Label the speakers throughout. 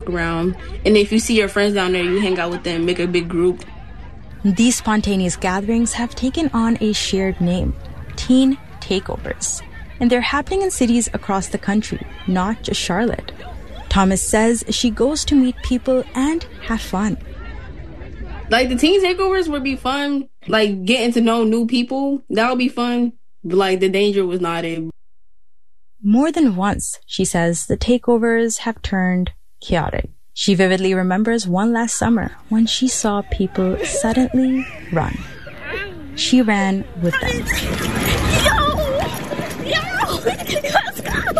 Speaker 1: around. And if you see your friends down there, you hang out with them, make a big group.
Speaker 2: These spontaneous gatherings have taken on a shared name, teen takeovers. And they're happening in cities across the country, not just Charlotte. Thomas says she goes to meet people and have fun.
Speaker 1: Like, the teen takeovers would be fun. Like, getting to know new people, that would be fun. But, like, the danger was not it.
Speaker 2: More than once, she says, the takeovers have turned chaotic. She vividly remembers one last summer when she saw people suddenly run. She ran with them.
Speaker 3: Let's go!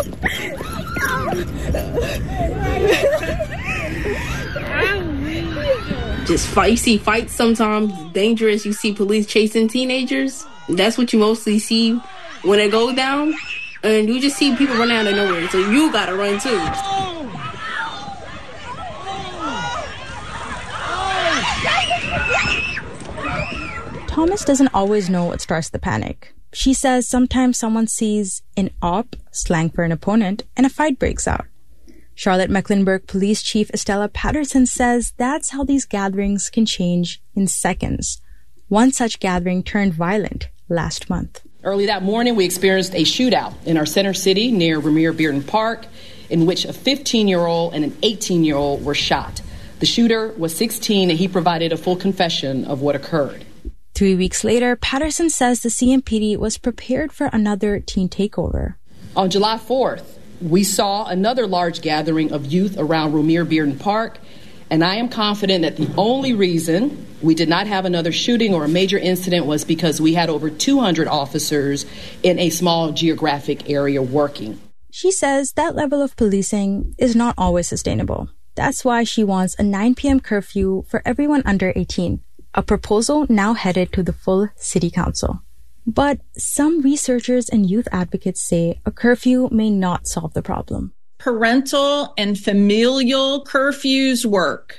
Speaker 1: Just fight. You see fights sometimes, dangerous. You see police chasing teenagers. That's what you mostly see when it goes down. And you just see people running out of nowhere. So you gotta run too.
Speaker 2: Thomas doesn't always know what starts the panic. She says sometimes someone sees an op, slang for an opponent, and a fight breaks out. Charlotte-Mecklenburg Police Chief Estella Patterson says that's how these gatherings can change in seconds. One such gathering turned violent last month.
Speaker 4: Early that morning, we experienced a shootout in our center city near Ramir Bearden Park, in which a 15-year-old and an 18-year-old were shot. The shooter was 16, and he provided a full confession of what occurred.
Speaker 2: 3 weeks later, Patterson says the CMPD was prepared for another teen takeover.
Speaker 4: On July 4th, we saw another large gathering of youth around Ramir Bearden Park, and I am confident that the only reason we did not have another shooting or a major incident was because we had over 200 officers in a small geographic area working.
Speaker 2: She says that level of policing is not always sustainable. That's why she wants a 9 p.m. curfew for everyone under 18. A proposal now headed to the full city council. But some researchers and youth advocates say a curfew may not solve the problem.
Speaker 5: Parental and familial curfews work.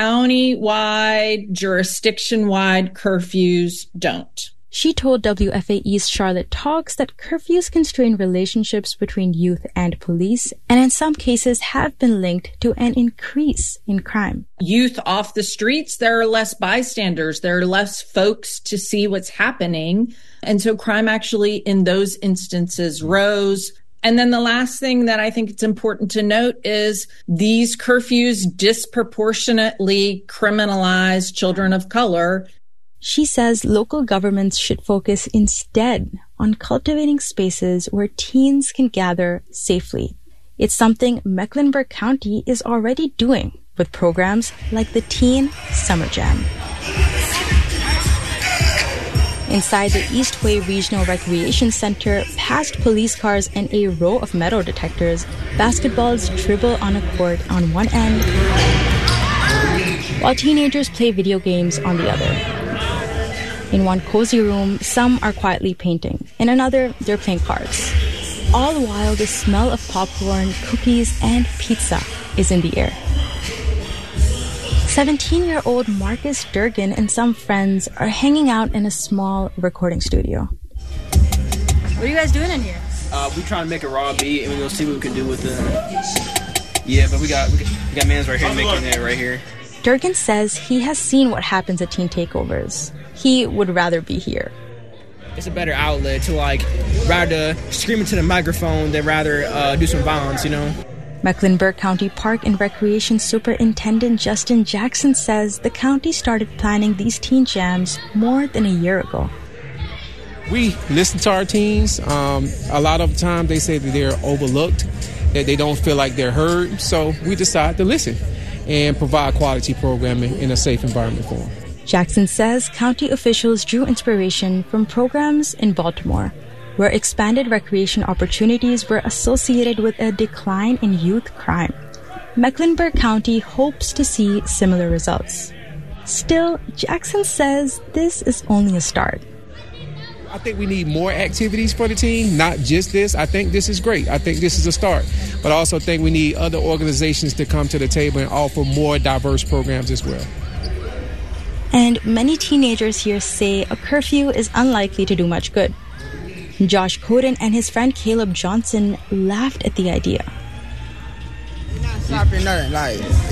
Speaker 5: County-wide, jurisdiction-wide curfews don't.
Speaker 2: She told WFAE's Charlotte Talks that curfews can strain relationships between youth and police, and in some cases have been linked to an increase in crime.
Speaker 5: Youth off the streets, there are less bystanders, there are less folks to see what's happening. And so crime actually in those instances rose. And then the last thing that I think it's important to note is these curfews disproportionately criminalize children of color.
Speaker 2: She says local governments should focus instead on cultivating spaces where teens can gather safely. It's something Mecklenburg County is already doing with programs like the Teen Summer Jam. Inside the Eastway Regional Recreation Center, past police cars and a row of metal detectors, basketballs dribble on a court on one end, while teenagers play video games on the other. In one cozy room, some are quietly painting. In another, they're playing cards. All the while, the smell of popcorn, cookies, and pizza is in the air. 17-year-old Marcus Durgan and some friends are hanging out in a small recording studio.
Speaker 6: What are you guys doing in here?
Speaker 7: We trying to make a raw beat, and we're gonna see what we can do with it. Yeah, but we got mans right here making it right here.
Speaker 2: Durgan says he has seen what happens at teen takeovers. He would rather be here.
Speaker 7: It's a better outlet to rather scream into the microphone than rather do some violence, you know?
Speaker 2: Mecklenburg County Park and Recreation Superintendent Justin Jackson says the county started planning these teen jams more than a year ago.
Speaker 8: We listen to our teens. A lot of the time they say that they're overlooked, that they don't feel like they're heard. So we decide to listen and provide quality programming in a safe environment for them.
Speaker 2: Jackson says county officials drew inspiration from programs in Baltimore, where expanded recreation opportunities were associated with a decline in youth crime. Mecklenburg County hopes to see similar results. Still, Jackson says this is only a start.
Speaker 8: I think we need more activities for the team, not just this. I think this is great. I think this is a start. But I also think we need other organizations to come to the table and offer more diverse programs as well.
Speaker 2: And many teenagers here say a curfew is unlikely to do much good. Josh Coden and his friend Caleb Johnson laughed at the idea.
Speaker 9: We're not stopping nothing.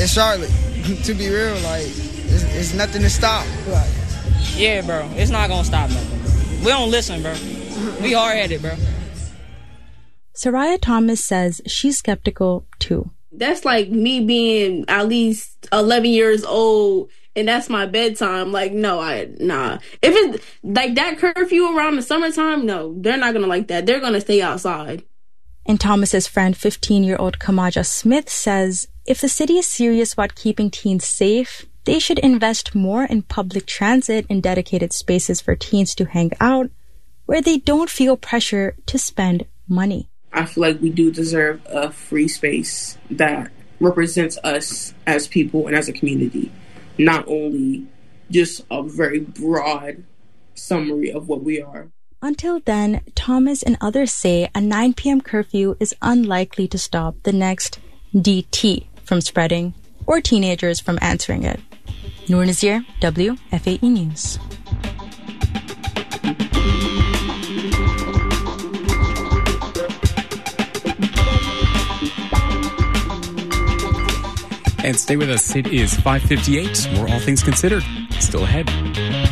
Speaker 9: it's Charlotte. To be real, like, it's nothing to stop. Like,
Speaker 10: yeah, bro. It's not going to stop nothing. We don't listen, bro. We hard-headed, bro.
Speaker 2: Soraya Thomas says she's skeptical, too.
Speaker 1: That's like me being at least 11 years old, and that's my bedtime. Like, nah. If it's like that curfew around the summertime, no, they're not going to like that. They're going to stay outside.
Speaker 2: And Thomas's friend, 15-year-old Kamaja Smith, says if the city is serious about keeping teens safe, they should invest more in public transit and dedicated spaces for teens to hang out, where they don't feel pressure to spend money.
Speaker 11: I feel like we do deserve a free space that represents us as people and as a community, not only just a very broad summary of what we are.
Speaker 2: Until then, Thomas and others say a 9 p.m. curfew is unlikely to stop the next DT from spreading or teenagers from answering it. Noor Nazir, WFAE News.
Speaker 12: And stay with us. It is 5:58. More All Things Considered. Still ahead.